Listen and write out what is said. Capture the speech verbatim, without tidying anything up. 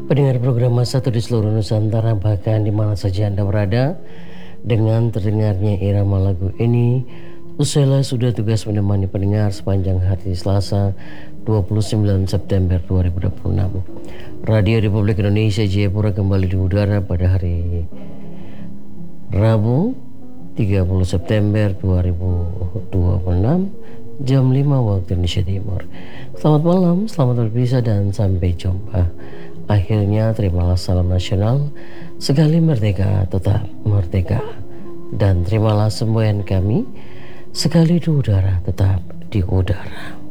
Pendengar program Masa Satu di seluruh Nusantara, bahkan di mana saja Anda berada, dengan terdengarnya irama lagu ini, usailah sudah tugas menemani pendengar sepanjang hari Selasa dua puluh sembilan September dua ribu dua puluh enam. Radio Republik Indonesia Jayapura kembali di udara pada hari Rabu tiga puluh September dua ribu dua puluh enam jam lima waktu Indonesia Timur. Selamat malam, selamat berpisah dan sampai jumpa. Akhirnya terimalah salam nasional, sekali merdeka tetap merdeka. Dan terimalah semboyan kami, sekali di udara tetap di udara.